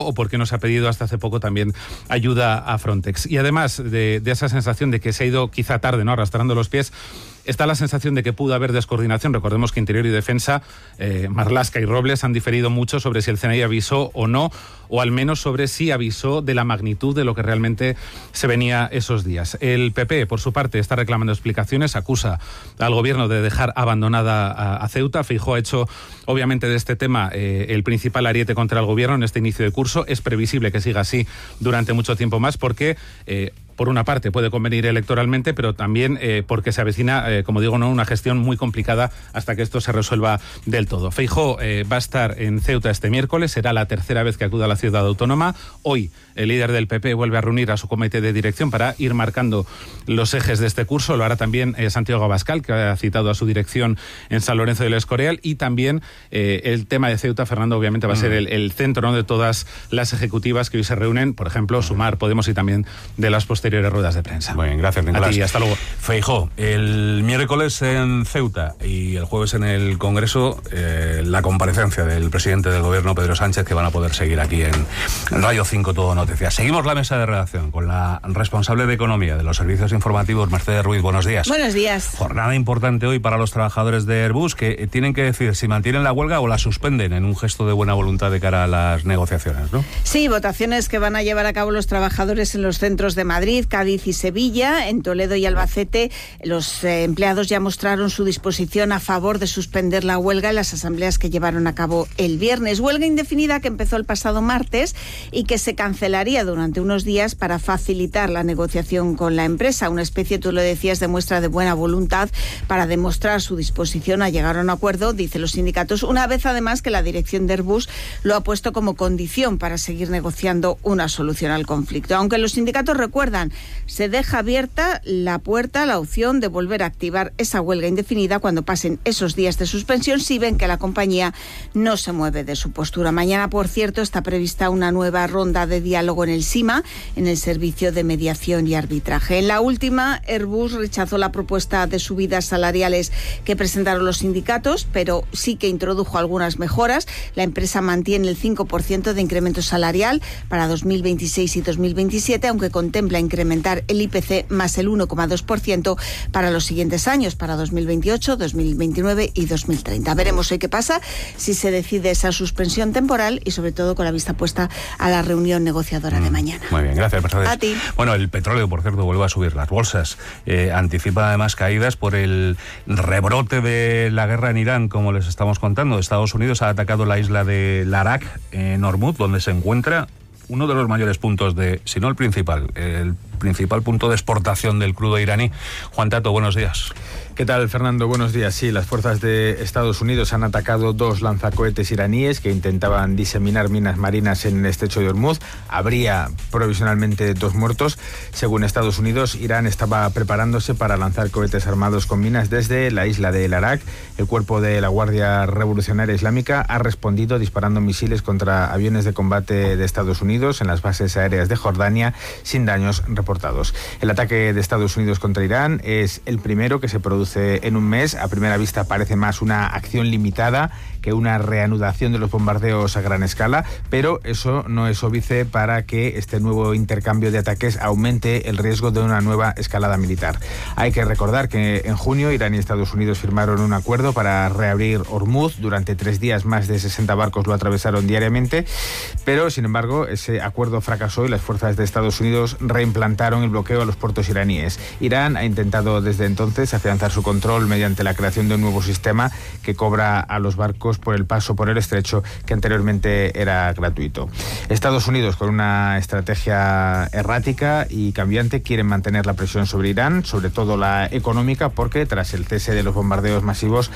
o por qué no se ha pedido hasta hace poco también ayuda a Frontex. Y además de esa sensación de que se ha ido quizá tarde, ¿no?, arrastrando los pies, está la sensación de que pudo haber descoordinación. Recordemos que Interior y Defensa, Marlaska y Robles, han diferido mucho sobre si el CNI avisó o no, o al menos sobre si avisó de la magnitud de lo que realmente se venía esos días. El PP, por su parte, está reclamando explicaciones, acusa al gobierno de dejar abandonada a Ceuta. Feijóo ha hecho, obviamente, de este tema el principal ariete contra el gobierno en este inicio de curso. Es previsible que siga así durante mucho tiempo más porque... por una parte puede convenir electoralmente, pero también porque se avecina, como digo, ¿no?, una gestión muy complicada hasta que esto se resuelva del todo. Feijóo va a estar en Ceuta este miércoles, será la tercera vez que acuda a la ciudad autónoma. Hoy el líder del PP vuelve a reunir a su comité de dirección para ir marcando los ejes de este curso. Lo hará también Santiago Abascal, que ha citado a su dirección en San Lorenzo del Escorial, y también el tema de Ceuta, Fernando, obviamente va a ser el centro, ¿no?, de todas las ejecutivas que hoy se reúnen, por ejemplo, Sumar, Podemos y también de las posteriores ruedas de prensa. Muy bien, gracias, Nicolás. A ti, hasta luego. Feijóo, el miércoles en Ceuta y el jueves en el Congreso, la comparecencia del presidente del gobierno, Pedro Sánchez, que van a poder seguir aquí en Radio 5 Todo Noticias. Seguimos la mesa de redacción con la responsable de Economía de los servicios informativos, Mercedes Ruiz. Buenos días. Buenos días. Jornada importante hoy para los trabajadores de Airbus, que tienen que decidir si mantienen la huelga o la suspenden en un gesto de buena voluntad de cara a las negociaciones, ¿no? Sí, votaciones que van a llevar a cabo los trabajadores en los centros de Madrid, Cádiz y Sevilla. En Toledo y Albacete los empleados ya mostraron su disposición a favor de suspender la huelga en las asambleas que llevaron a cabo el viernes. Huelga indefinida que empezó el pasado martes y que se cancelaría durante unos días para facilitar la negociación con la empresa. Una especie, tú lo decías, de muestra de buena voluntad para demostrar su disposición a llegar a un acuerdo, dicen los sindicatos, una vez además que la dirección de Airbus lo ha puesto como condición para seguir negociando una solución al conflicto. Aunque los sindicatos recuerdan, se deja abierta la puerta a la opción de volver a activar esa huelga indefinida cuando pasen esos días de suspensión si ven que la compañía no se mueve de su postura. Mañana, por cierto, está prevista una nueva ronda de diálogo en el SIMA, en el Servicio de Mediación y Arbitraje. En la última, Airbus rechazó la propuesta de subidas salariales que presentaron los sindicatos, pero sí que introdujo algunas mejoras. La empresa mantiene el 5% de incremento salarial para 2026 y 2027, aunque contempla incrementar el IPC más el 1,2% para los siguientes años, para 2028, 2029 y 2030. Veremos hoy qué pasa, si se decide esa suspensión temporal y sobre todo con la vista puesta a la reunión negociadora de mañana. Muy bien, gracias, Mercedes. A ti. Bueno, el petróleo, por cierto, vuelve a subir las bolsas. Anticipa además caídas por el rebrote de la guerra en Irán, como les estamos contando. Estados Unidos ha atacado la isla de Larak, en Hormuz, donde se encuentra uno de los mayores puntos si no el principal punto de exportación del crudo iraní. Juan Tato, buenos días. ¿Qué tal, Fernando? Buenos días. Sí, las fuerzas de Estados Unidos han atacado 2 lanzacohetes iraníes que intentaban diseminar minas marinas en el estrecho de Hormuz. Habría provisionalmente 2 muertos. Según Estados Unidos, Irán estaba preparándose para lanzar cohetes armados con minas desde la isla de Larak. El cuerpo de la Guardia Revolucionaria Islámica ha respondido disparando misiles contra aviones de combate de Estados Unidos en las bases aéreas de Jordania, sin daños reportados. El ataque de Estados Unidos contra Irán es el primero que se produce en un mes. A primera vista parece más una acción limitada que una reanudación de los bombardeos a gran escala, pero eso no es óbice para que este nuevo intercambio de ataques aumente el riesgo de una nueva escalada militar. Hay que recordar que en junio Irán y Estados Unidos firmaron un acuerdo para reabrir Hormuz. Durante 3 días más de 60 barcos lo atravesaron diariamente, pero sin embargo ese acuerdo fracasó y las fuerzas de Estados Unidos reimplantaron el bloqueo a los puertos iraníes. Irán ha intentado desde entonces afianzar su control mediante la creación de un nuevo sistema que cobra a los barcos por el paso por el estrecho, que anteriormente era gratuito. Estados Unidos, con una estrategia errática y cambiante, quieren mantener la presión sobre Irán, sobre todo la económica, porque tras el cese de los bombardeos masivos,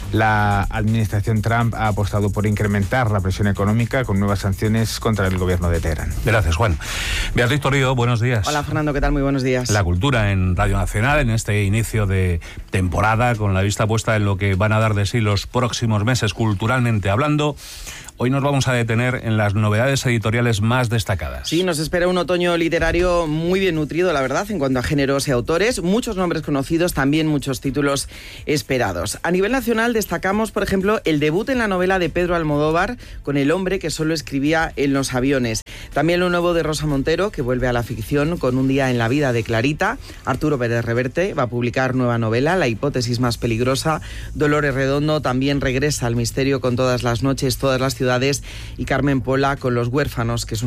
la administración Trump ha apostado por incrementar la presión económica con nuevas sanciones contra el gobierno de Teherán. Gracias, Juan. Beatriz Torrio, buenos días. Hola, Fernando, ¿qué tal? Muy buenos días. La cultura en Radio Nacional en este inicio de temporada, con la vista puesta en lo que van a dar de sí los próximos meses culturalmente hablando. Hoy nos vamos a detener en las novedades editoriales más destacadas. Sí, nos espera un otoño literario muy bien nutrido, la verdad, en cuanto a géneros y autores. Muchos nombres conocidos, también muchos títulos esperados. A nivel nacional destacamos, por ejemplo, el debut en la novela de Pedro Almodóvar con El hombre que solo escribía en los aviones. También lo nuevo de Rosa Montero, que vuelve a la ficción con Un día en la vida de Clarita. Arturo Pérez Reverte va a publicar nueva novela, La hipótesis más peligrosa. Dolores Redondo también regresa al misterio con Todas las noches, todas las ciudades. Y Carmen Mola con Los huérfanos, que es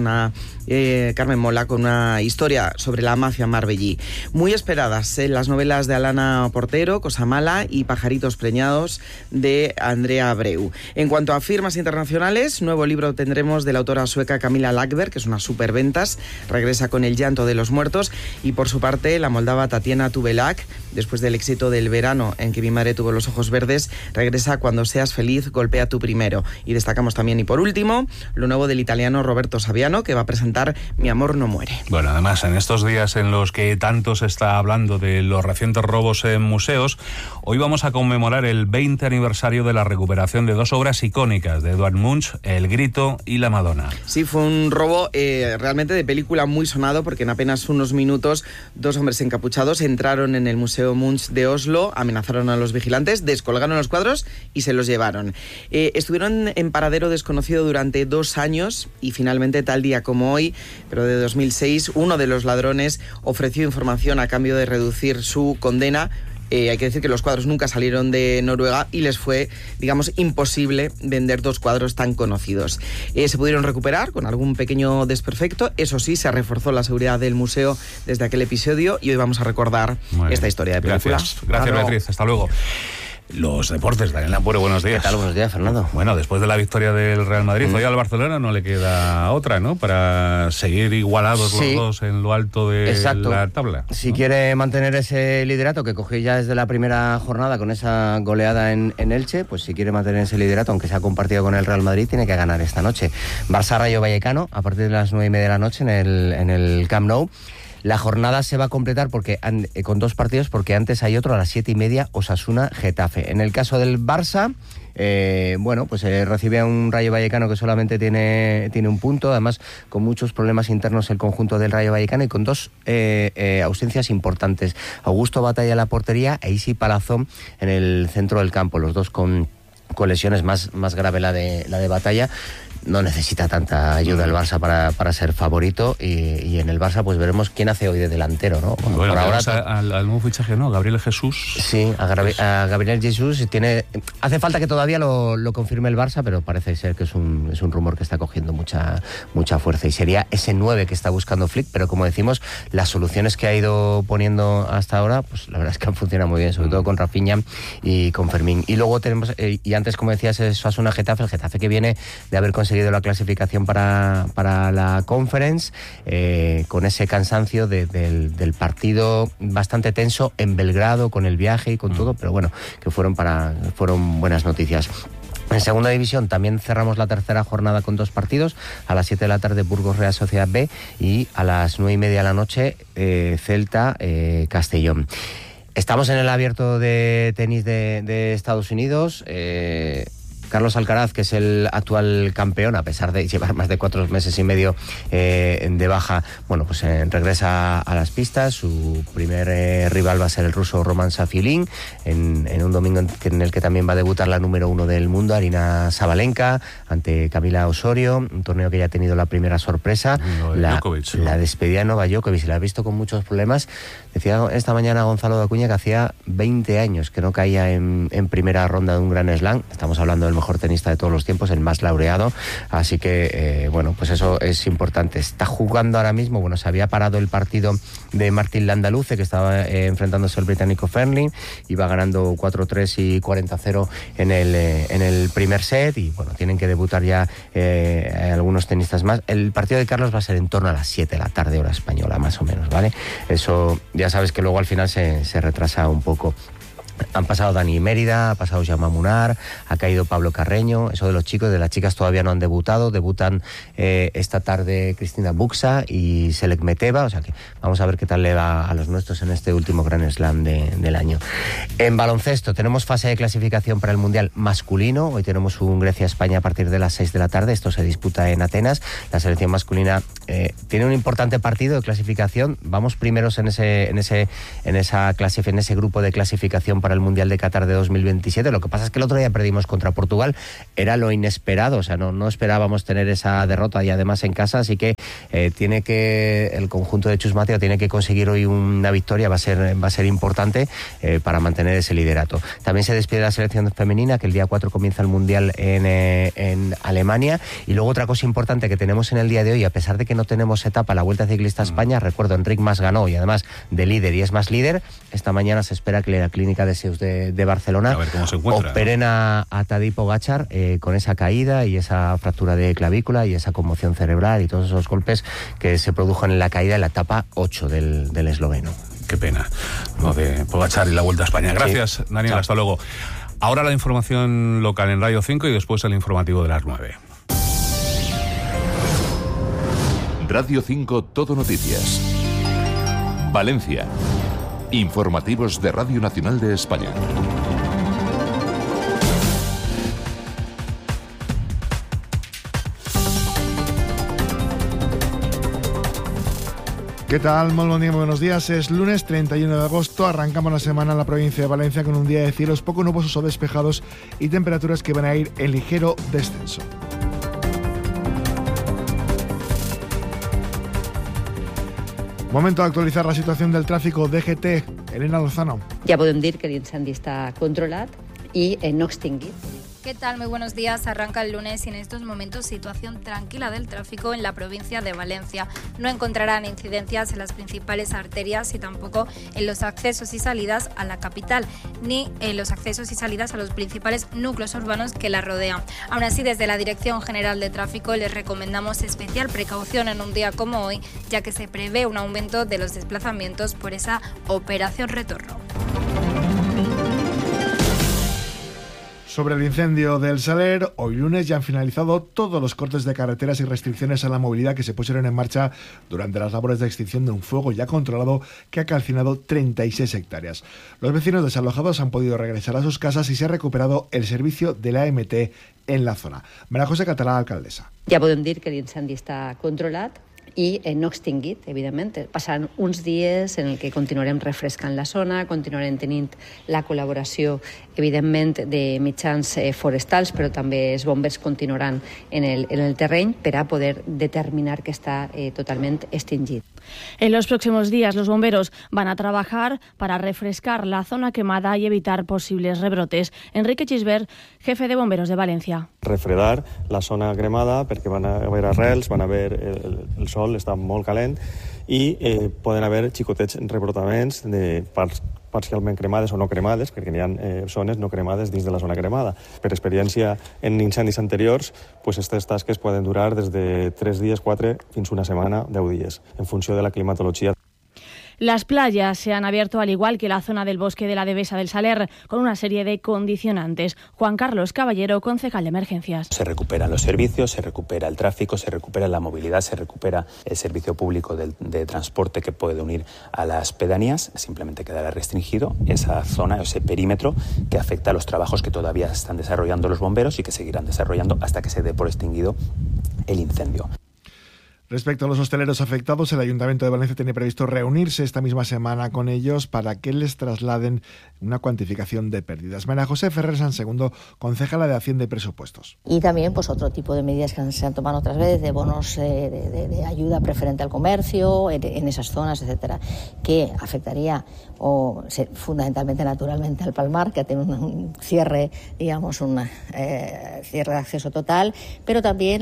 Carmen Mola con una historia sobre la mafia marbellí. Muy esperadas las novelas de Alana Portero, Cosa mala, y Pajaritos preñados de Andrea Abreu. En cuanto a firmas internacionales, nuevo libro tendremos de la autora sueca Camilla Läckberg, que es una superventas, regresa con El llanto de los muertos, y por su parte la moldava Tatiana Tubelak, después del éxito del verano en que mi madre tuvo los ojos verdes, regresa Cuando seas feliz, golpea tú primero. Y destacamos también, y por último, lo nuevo del italiano Roberto Saviano, que va a presentar Mi amor no muere. Bueno, además, en estos días en los que tanto se está hablando de los recientes robos en museos, hoy vamos a conmemorar el 20 aniversario de la recuperación de dos obras icónicas de Edvard Munch, El grito y La Madonna. Sí, fue un robo realmente de película muy sonado, porque en apenas unos minutos dos hombres encapuchados entraron en el Museo Munch de Oslo, amenazaron a los vigilantes, descolgaron los cuadros y se los llevaron. Estuvieron en paradero desconocido durante 2 años y finalmente, tal día como hoy, pero de 2006, uno de los ladrones ofreció información a cambio de reducir su condena. Hay que decir que los cuadros nunca salieron de Noruega y les fue, digamos, imposible vender 2 cuadros tan conocidos. Se pudieron recuperar con algún pequeño desperfecto. Eso sí, se reforzó la seguridad del museo desde aquel episodio y hoy vamos a recordar esta historia de película. Gracias, Beatriz. Hasta luego. Los deportes, Daniel Ampuero, buenos días. ¿Qué tal? Buenos días, Fernando. Bueno, después de la victoria del Real Madrid, hoy al Barcelona no le queda otra, ¿no? Para seguir igualados los dos en lo alto de la tabla, ¿no? Si quiere mantener ese liderato que cogió ya desde la primera jornada con esa goleada en Elche, pues si quiere mantener ese liderato, aunque sea compartido con el Real Madrid, tiene que ganar esta noche. Barça-Rayo Vallecano, a partir de las 9:30 de la noche en el Camp Nou. La jornada se va a completar con 2 partidos, porque antes hay otro a las 7:30, Osasuna-Getafe. En el caso del Barça, recibe a un Rayo Vallecano que solamente tiene un punto, además con muchos problemas internos el conjunto del Rayo Vallecano y con 2 ausencias importantes. Augusto Batalla en la portería e Isi Palazón en el centro del campo, los dos con lesiones, más grave la de Batalla. No necesita tanta ayuda el Barça para ser favorito y en el Barça pues veremos quién hace hoy de delantero, ¿no? Bueno, por ahora al nuevo fichaje, ¿no? Gabriel Jesús. Sí, a Gabriel Jesús hace falta que todavía lo confirme el Barça, pero parece ser que es un rumor que está cogiendo mucha fuerza y sería ese 9 que está buscando Flick, pero como decimos, las soluciones que ha ido poniendo hasta ahora, pues la verdad es que han funcionado muy bien, sobre todo con Rafinha y con Fermín. Y luego tenemos, y antes como decías, es Osasuna-Getafe, el Getafe que viene de haber conseguido la clasificación para la Conference, con ese cansancio del partido bastante tenso en Belgrado, con el viaje y con todo, pero bueno, que fueron buenas noticias. En segunda división también cerramos la tercera jornada con 2 partidos. A las 7 de la tarde Burgos Real Sociedad B y a las 9:30 de la noche Celta Castellón. Estamos en el Abierto de tenis de Estados Unidos. Carlos Alcaraz, que es el actual campeón, a pesar de llevar más de 4 meses y medio de baja, regresa a las pistas. Su primer rival va a ser el ruso Roman Safilin, en un domingo en el que también va a debutar la número 1 del mundo, Aryna Sabalenka, ante Camila Osorio, un torneo que ya ha tenido la primera sorpresa, la despedida de Novak Djokovic. Se la ha visto con muchos problemas. Decía esta mañana Gonzalo de Acuña que hacía 20 años que no caía en primera ronda de un Grand Slam. Estamos hablando del mejor tenista de todos los tiempos, el más laureado, así que pues eso es importante. Está jugando ahora mismo, se había parado el partido de Martín Landaluce, que estaba enfrentándose al británico Fernley, iba ganando 4-3 y 40-0 en el primer set, y tienen que debutar ya algunos tenistas más. El partido de Carlos va a ser en torno a las 7 de la tarde, hora española, más o menos, ¿vale? Eso ya sabes que luego al final se retrasa un poco. Han pasado Dani Mérida, ha pasado Jaume Munar, ha caído Pablo Carreño. Eso de los chicos, de las chicas todavía no han debutado. Debutan esta tarde Cristina Buxa y Selek Meteva. O sea que vamos a ver qué tal le va a los nuestros en este último Grand Slam del año. En baloncesto tenemos fase de clasificación para el Mundial masculino. Hoy tenemos un Grecia-España a partir de las 6 de la tarde. Esto se disputa en Atenas. La selección masculina tiene un importante partido de clasificación. Vamos primeros en ese grupo de clasificación para el Mundial de Qatar de 2027. Lo que pasa es que el otro día perdimos contra Portugal. Era lo inesperado, o sea, no esperábamos tener esa derrota y además en casa, así que el conjunto de Chus Mateo tiene que conseguir hoy una victoria, va a ser importante para mantener ese liderato. También se despide la selección femenina, que el día 4 comienza el Mundial en Alemania. Y luego otra cosa importante que tenemos en el día de hoy, a pesar de que no tenemos etapa la Vuelta Ciclista a España, recuerdo, Enric Mas ganó y además de líder y es más líder. Esta mañana se espera que la clínica de Seus de Barcelona a ver cómo se encuentra, operen a Tadej Pogačar con esa caída y esa fractura de clavícula y esa conmoción cerebral y todos esos golpes que se produjo en la caída en la etapa 8 del esloveno. Qué pena lo de Pogačar y la Vuelta a España. Gracias, sí. Daniel, hasta luego. Ahora la información local en Radio 5 y después el informativo de las 9. Radio 5 Todo Noticias. Valencia. Informativos de Radio Nacional de España. ¿Qué tal? Muy buen día, muy buenos días. Es lunes 31 de agosto. Arrancamos la semana en la provincia de Valencia con un día de cielos poco nubosos o despejados y temperaturas que van a ir en ligero descenso. Momento de actualitzar la situació del tràfic DGT. Elena Lozano. Ja podem dir que l'incendi està controlat i no extingit. ¿Qué tal? Muy buenos días. Arranca el lunes y en estos momentos situación tranquila del tráfico en la provincia de Valencia. No encontrarán incidencias en las principales arterias y tampoco en los accesos y salidas a la capital, ni en los accesos y salidas a los principales núcleos urbanos que la rodean. Aún así, desde la Dirección General de Tráfico les recomendamos especial precaución en un día como hoy, ya que se prevé un aumento de los desplazamientos por esa operación retorno. Sobre el incendio del Saler, hoy lunes ya han finalizado todos los cortes de carreteras y restricciones a la movilidad que se pusieron en marcha durante las labores de extinción de un fuego ya controlado que ha calcinado 36 hectáreas. Los vecinos desalojados han podido regresar a sus casas y se ha recuperado el servicio de la AMT en la zona. María José Català, alcaldessa. Ja podem dir que l'incendi està controlat i no extingit, evidentment. Passaran uns dies en el que continuarem refrescant la zona, continuarem tenint la col·laboració, evidentment, de mitjans forestals, però també els bombers continuaran en el terreny per a poder determinar que està totalment extingit. En los próximos días los bomberos van a trabajar para refrescar la zona quemada y evitar posibles rebrotes. Enrique Gisbert, jefe de bomberos de Valencia. Refredar la zona cremada perquè van a haver arrels, van a haver el sol està molt calent i poden haver xicotets rebrotaments de parts parcialment cremades o no cremades, perquè hi ha zones no cremades dins de la zona cremada. Per experiència en incendis anteriors, pues aquestes tasques poden durar des de 3 dies, 4, fins una setmana, 10 dies, en funció de la climatologia. Las playas se han abierto al igual que la zona del bosque de la Devesa del Saler, con una serie de condicionantes. Juan Carlos Caballero, concejal de emergencias. Se recuperan los servicios, se recupera el tráfico, se recupera la movilidad, se recupera el servicio público de transporte que puede unir a las pedanías. Simplemente quedará restringido esa zona, ese perímetro que afecta a los trabajos que todavía están desarrollando los bomberos y que seguirán desarrollando hasta que se dé por extinguido el incendio. Respecto a los hosteleros afectados, el Ayuntamiento de Valencia tiene previsto reunirse esta misma semana con ellos para que les trasladen una cuantificación de pérdidas. María José Ferrer San Segundo, concejala de Hacienda y Presupuestos. Y también pues otro tipo de medidas que se han tomado otras veces, de bonos de ayuda preferente al comercio, en esas zonas, etcétera, que afectaría fundamentalmente, naturalmente, al Palmar, que tiene un cierre, digamos, un cierre de acceso total, pero también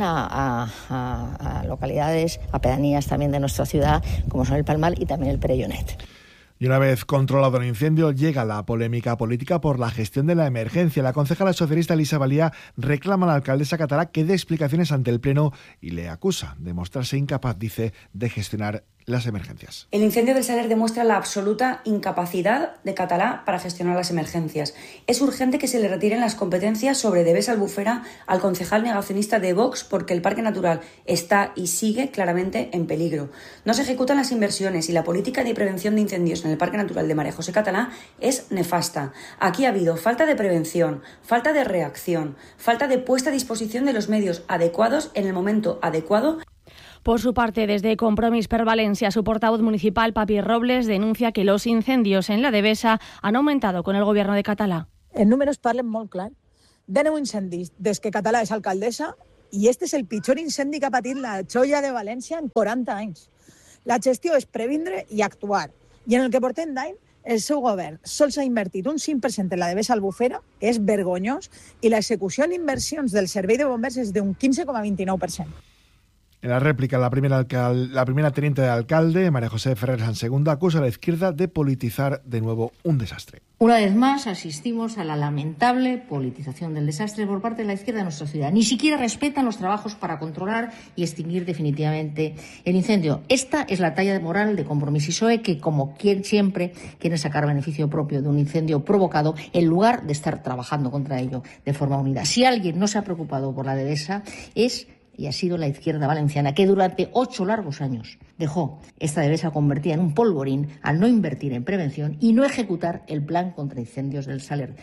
a localidades, a pedanías también de nuestra ciudad, como son el Palmar y también el Perellonet. Y una vez controlado el incendio, llega la polémica política por la gestión de la emergencia. La concejala socialista Elisa Valía reclama a la alcaldesa catalá que dé explicaciones ante el Pleno y le acusa de mostrarse incapaz, dice, de gestionar las emergencias. El incendio del Saler demuestra la absoluta incapacidad de Català para gestionar las emergencias. Es urgente que se le retiren las competencias sobre Devesa Albufera al concejal negacionista de Vox porque el parque natural está y sigue claramente en peligro. No se ejecutan las inversiones y la política de prevención de incendios en el parque natural de María José Català es nefasta. Aquí ha habido falta de prevención, falta de reacción, falta de puesta a disposición de los medios adecuados en el momento adecuado. Por su parte, desde Compromís per Valencia, su portavoz municipal, Papi Robles, denuncia que los incendios en la Devesa han aumentado con el gobierno de Català. Els números parlen molt clar. De 9 incendis des que Català és alcaldessa i este és el pitjor incendi que ha patit la Xoia de València en 40 anys. La gestió és previndre i actuar. I en el que portem d'any, el seu govern sols ha invertit un 5% en la Devesa Albufera, que és vergonyós, i l'execució en inversions del servei de bombers és d'un 15,29%. En la réplica, la primera teniente de alcalde, María José Ferrer Sansegunda, acusa a la izquierda de politizar de nuevo un desastre. Una vez más asistimos a la lamentable politización del desastre por parte de la izquierda de nuestra ciudad. Ni siquiera respetan los trabajos para controlar y extinguir definitivamente el incendio. Esta es la talla de moral de Compromís y PSOE que, como siempre, quieren sacar beneficio propio de un incendio provocado en lugar de estar trabajando contra ello de forma unida. Si alguien no se ha preocupado por la Devesa y ha sido la izquierda valenciana, que durante 8 largos años dejó esta Devesa convertida en un polvorín al no invertir en prevención y no ejecutar el plan contra incendios del Saler.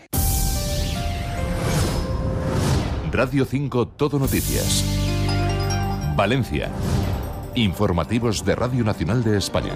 Radio 5 Todo Noticias. Valencia. Informativos de Radio Nacional de España.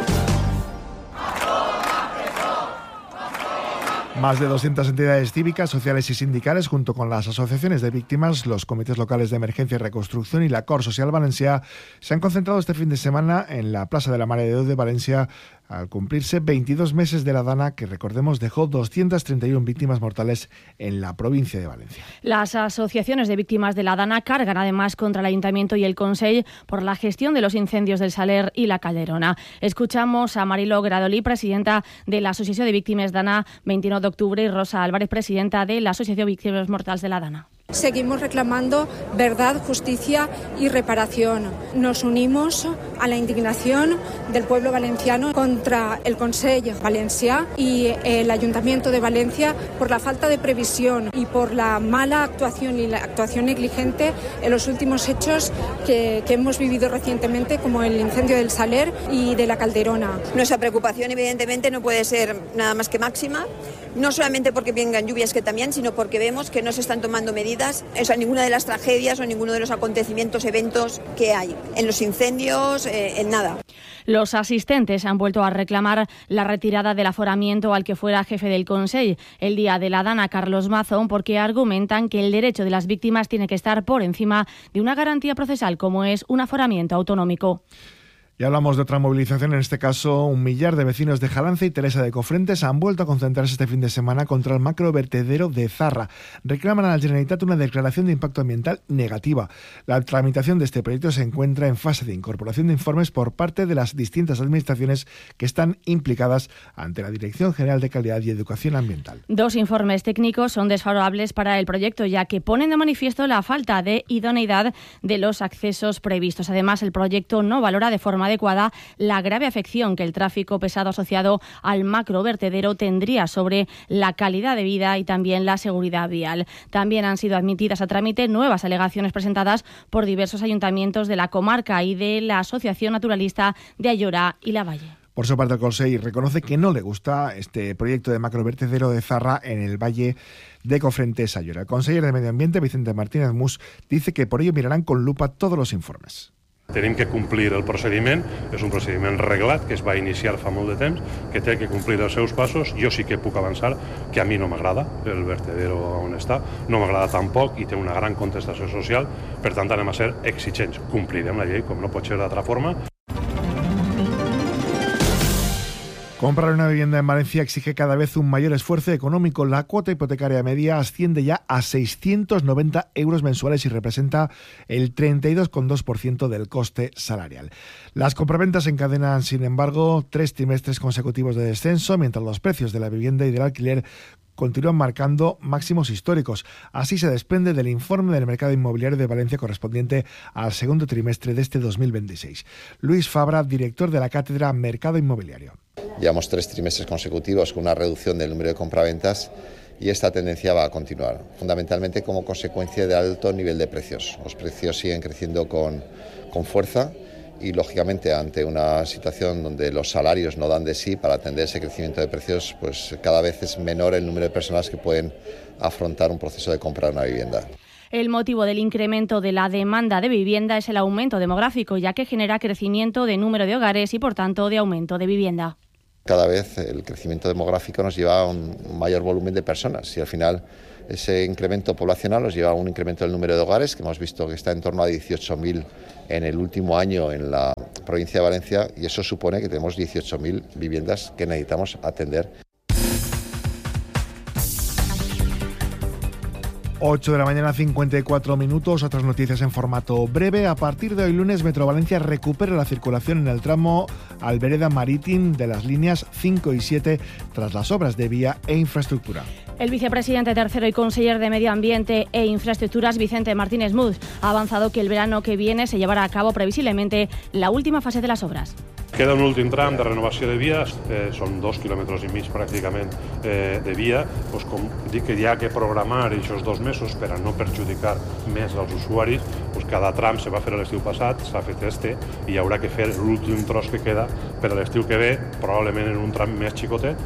Más de 200 entidades cívicas, sociales y sindicales, junto con las asociaciones de víctimas, los comités locales de emergencia y reconstrucción y la Cor Social Valencià, se han concentrado este fin de semana en la Plaza de la Mare de Déu de Valencia al cumplirse 22 meses de la Dana, que recordemos dejó 231 víctimas mortales en la provincia de Valencia. Las asociaciones de víctimas de la Dana cargan además contra el Ayuntamiento y el Consell por la gestión de los incendios del Saler y la Calderona. Escuchamos a Mariló Gradolí, presidenta de la Asociación de Víctimas Dana 29 de octubre, y Rosa Álvarez, presidenta de la Asociación de Víctimas Mortales de la Dana. Seguimos reclamando verdad, justicia y reparación. Nos unimos a la indignación del pueblo valenciano contra el Consell Valencià y el Ayuntamiento de Valencia por la falta de previsión y por la mala actuación y la actuación negligente en los últimos hechos que hemos vivido recientemente, como el incendio del Saler y de la Calderona. Nuestra preocupación, evidentemente, no puede ser nada más que máxima, no solamente porque vengan lluvias, que también, sino porque vemos que no se están tomando medidas, ninguna de las tragedias o ninguno de los acontecimientos, eventos que hay, en los incendios, en nada. Los asistentes han vuelto a reclamar la retirada del aforamiento al que fuera jefe del Consell el día de la Dana, Carlos Mazón, porque argumentan que el derecho de las víctimas tiene que estar por encima de una garantía procesal como es un aforamiento autonómico. Y hablamos de otra movilización, en este caso 1 millar de vecinos de Jalance y Teresa de Cofrentes han vuelto a concentrarse este fin de semana contra el macrovertedero de Zarra. Reclaman a la Generalitat una declaración de impacto ambiental negativa. La tramitación de este proyecto se encuentra en fase de incorporación de informes por parte de las distintas administraciones que están implicadas ante la Dirección General de Calidad y Educación Ambiental. 2 informes técnicos son desfavorables para el proyecto, ya que ponen de manifiesto la falta de idoneidad de los accesos previstos. Además, el proyecto no valora de forma adecuada la grave afección que el tráfico pesado asociado al macrovertedero tendría sobre la calidad de vida y también la seguridad vial. También han sido admitidas a trámite nuevas alegaciones presentadas por diversos ayuntamientos de la comarca y de la Asociación Naturalista de Ayora y La Valle. Por su parte, el Consell reconoce que no le gusta este proyecto de macrovertedero de Zarra en el Valle de Cofrentes, Ayora. El conseller de Medio Ambiente, Vicente Martínez Mus, dice que por ello mirarán con lupa todos los informes. Tenim que complir el procediment, és un procediment reglat que es va iniciar fa molt de temps, que té que complir els seus passos. Jo sí que puc avançar que a mi no m'agrada el vertedero on està, no m'agrada tampoc i té una gran contestació social, per tant anem a ser exigents. Complirem la llei com no pot ser d'altra forma. Comprar una vivienda en Valencia exige cada vez un mayor esfuerzo económico. La cuota hipotecaria media asciende ya a 690 euros mensuales y representa el 32,2% del coste salarial. Las compraventas encadenan, sin embargo, 3 trimestres consecutivos de descenso, mientras los precios de la vivienda y del alquiler continúan marcando máximos históricos. Así se desprende del informe del mercado inmobiliario de Valencia correspondiente al segundo trimestre de este 2026. Luis Fabra, director de la cátedra Mercado Inmobiliario. Llevamos 3 trimestres consecutivos con una reducción del número de compraventas y esta tendencia va a continuar, fundamentalmente como consecuencia del alto nivel de precios. Los precios siguen creciendo con fuerza y, lógicamente, ante una situación donde los salarios no dan de sí para atender ese crecimiento de precios, pues cada vez es menor el número de personas que pueden afrontar un proceso de comprar una vivienda. El motivo del incremento de la demanda de vivienda es el aumento demográfico, ya que genera crecimiento de número de hogares y, por tanto, de aumento de vivienda. Cada vez el crecimiento demográfico nos lleva a un mayor volumen de personas y al final ese incremento poblacional nos lleva a un incremento del número de hogares, que hemos visto que está en torno a 18.000 en el último año en la provincia de Valencia, y eso supone que tenemos 18.000 viviendas que necesitamos atender. 8 de la mañana, 54 minutos. Otras noticias en formato breve. A partir de hoy lunes, Metro Valencia recupera la circulación en el tramo Albereda Marítim de las líneas 5 y 7 tras las obras de vía e infraestructura. El vicepresidente tercero y conseller de Medio Ambiente e Infraestructuras, Vicente Martínez Muth, ha avanzado que el verano que viene se llevará a cabo previsiblemente la última fase de las obras. Queda un últim tram de renovació de vies, són 2,5 quilòmetres pràcticament de via, doncs com dic que hi ha que programar aquests 2 mesos per a no perjudicar més als usuaris, doncs cada tram se va fer l'estiu passat, s'ha fet i hi haurà que fer l'últim tros que queda per a l'estiu que ve, probablement en un tram més xicotet.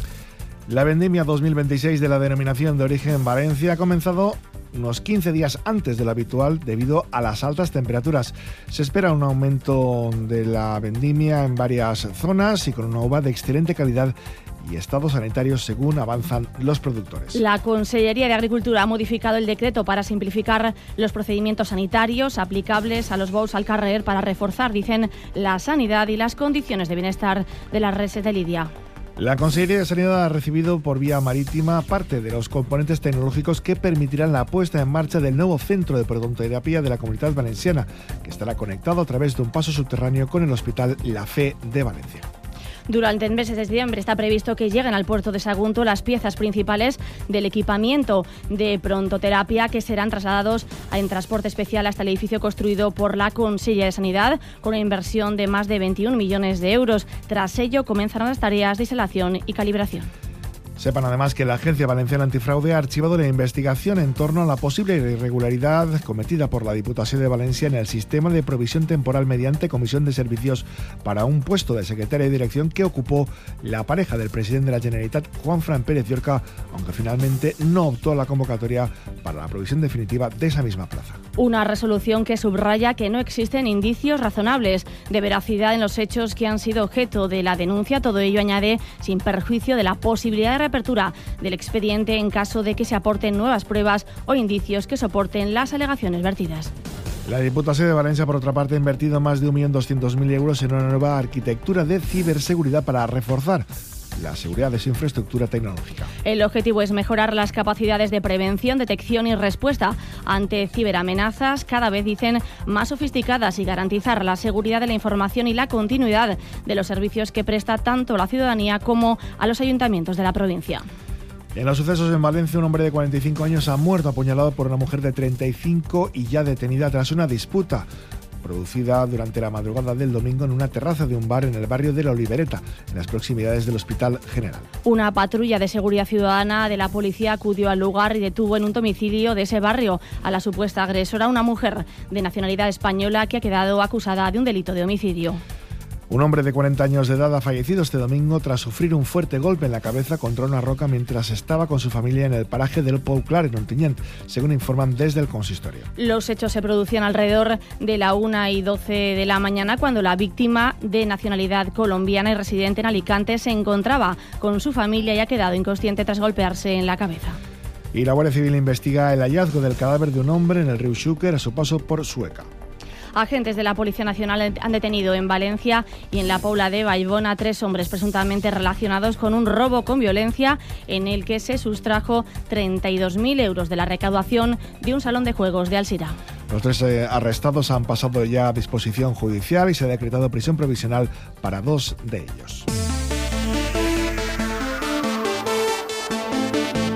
La vendimia 2026 de la denominación de origen Valencia ha comenzado unos 15 días antes de lo habitual debido a las altas temperaturas. Se espera un aumento de la vendimia en varias zonas y con una uva de excelente calidad y estado sanitario según avanzan los productores. La Consellería de Agricultura ha modificado el decreto para simplificar los procedimientos sanitarios aplicables a los bous al carrer para reforzar, dicen, la sanidad y las condiciones de bienestar de las reses de lidia. La Consellería de Sanidad ha recibido por vía marítima parte de los componentes tecnológicos que permitirán la puesta en marcha del nuevo centro de prodontoterapia de la Comunitat Valenciana, que estará conectado a través de un paso subterráneo con el Hospital La Fe de Valencia. Durante el mes de septiembre está previsto que lleguen al puerto de Sagunto las piezas principales del equipamiento de prontoterapia que serán trasladados en transporte especial hasta el edificio construido por la Consellería de Sanidad con una inversión de más de 21 millones de euros. Tras ello comenzarán las tareas de instalación y calibración. Sepan además que la Agencia Valenciana Antifraude ha archivado la investigación en torno a la posible irregularidad cometida por la Diputación de Valencia en el sistema de provisión temporal mediante comisión de servicios para un puesto de secretaria de dirección que ocupó la pareja del presidente de la Generalitat, Juanfran Pérez Llorca, aunque finalmente no optó a la convocatoria para la provisión definitiva de esa misma plaza. Una resolución que subraya que no existen indicios razonables de veracidad en los hechos que han sido objeto de la denuncia. Todo ello añade sin perjuicio de la posibilidad de reapertura del expediente en caso de que se aporten nuevas pruebas o indicios que soporten las alegaciones vertidas. La Diputación de Valencia, por otra parte, ha invertido más de 1.200.000 euros en una nueva arquitectura de ciberseguridad para reforzar la seguridad de su infraestructura tecnológica. El objetivo es mejorar las capacidades de prevención, detección y respuesta ante ciberamenazas cada vez, dicen, más sofisticadas y garantizar la seguridad de la información y la continuidad de los servicios que presta tanto la ciudadanía como a los ayuntamientos de la provincia. En los sucesos en Valencia, un hombre de 45 años ha muerto apuñalado por una mujer de 35 y ya detenida tras una disputa producida durante la madrugada del domingo en una terraza de un bar en el barrio de La Olivereta, en las proximidades del Hospital General. Una patrulla de seguridad ciudadana de la policía acudió al lugar y detuvo en un domicilio de ese barrio a la supuesta agresora, una mujer de nacionalidad española que ha quedado acusada de un delito de homicidio. Un hombre de 40 años de edad ha fallecido este domingo tras sufrir un fuerte golpe en la cabeza contra una roca mientras estaba con su familia en el paraje del Pou Clar, en Ontinyent, según informan desde el consistorio. Los hechos se producían alrededor de la 1:12 de la mañana cuando la víctima, de nacionalidad colombiana y residente en Alicante, se encontraba con su familia y ha quedado inconsciente tras golpearse en la cabeza. Y la Guardia Civil investiga el hallazgo del cadáver de un hombre en el río Xúquer a su paso por Sueca. Agentes de la Policía Nacional han detenido en Valencia y en la Pobla de Vallbona a 3 hombres presuntamente relacionados con un robo con violencia en el que se sustrajo 32.000 euros de la recaudación de un salón de juegos de Alsira. Los 3 arrestados han pasado ya a disposición judicial y se ha decretado prisión provisional para 2 de ellos.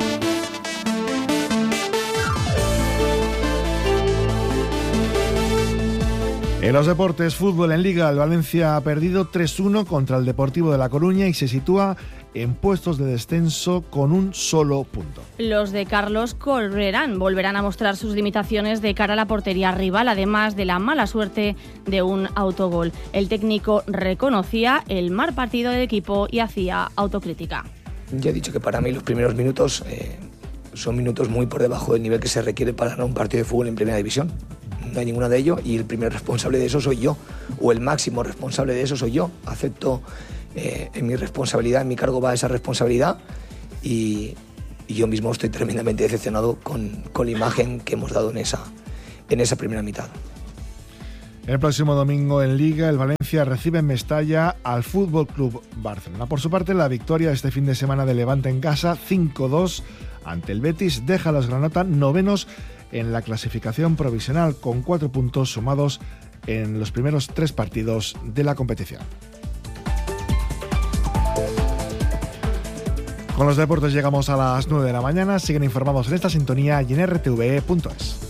En los deportes, fútbol en Liga, el Valencia ha perdido 3-1 contra el Deportivo de La Coruña y se sitúa en puestos de descenso con un solo punto. Los de Carlos volverán a mostrar sus limitaciones de cara a la portería rival, además de la mala suerte de un autogol. El técnico reconocía el mal partido del equipo y hacía autocrítica. Ya he dicho que para mí los primeros minutos son minutos muy por debajo del nivel que se requiere para ganar un partido de fútbol en primera división. No hay ninguno de ellos y el primer responsable de eso soy yo, o el máximo responsable de eso soy yo. Acepto en mi responsabilidad, en mi cargo va esa responsabilidad y yo mismo estoy tremendamente decepcionado con la imagen que hemos dado en esa primera mitad. El próximo domingo en Liga, el Valencia recibe en Mestalla al Fútbol Club Barcelona. Por su parte, la victoria este fin de semana de Levante en casa, 5-2 ante el Betis, deja a los granota novenos en la clasificación provisional, con 4 puntos sumados en los primeros 3 partidos de la competición. Con los deportes llegamos a las 9 de la mañana. Siguen informados en esta sintonía y en rtve.es.